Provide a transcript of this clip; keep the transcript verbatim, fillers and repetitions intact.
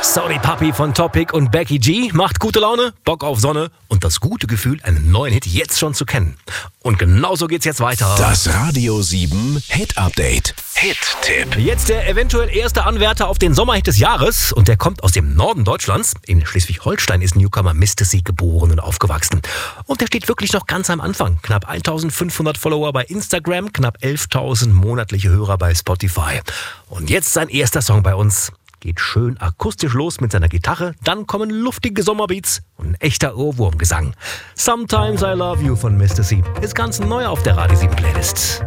Sorry Papi von Topic und Becky G macht gute Laune, Bock auf Sonne und das gute Gefühl, einen neuen Hit jetzt schon zu kennen. Und genauso geht's jetzt weiter. Das Radio sieben Hit Update. Hit-Tipp. Jetzt der eventuell erste Anwärter auf den Sommerhit des Jahres und der kommt aus dem Norden Deutschlands. In Schleswig-Holstein ist Newcomer Mister C geboren und aufgewachsen. Und der steht wirklich noch ganz am Anfang. Knapp eintausendfünfhundert Follower bei Instagram, knapp elftausend monatliche Hörer bei Spotify. Und jetzt sein erster Song bei uns. Geht schön akustisch los mit seiner Gitarre, dann kommen luftige Sommerbeats und ein echter Ohrwurmgesang. Sometimes I Love You von Mister C ist ganz neu auf der Radio sieben Playlist.